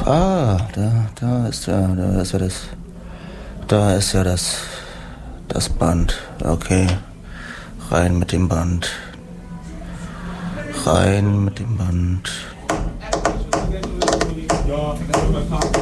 Da ist ja das Band. Okay. Rein mit dem Band. Rein mit dem Band. Ja,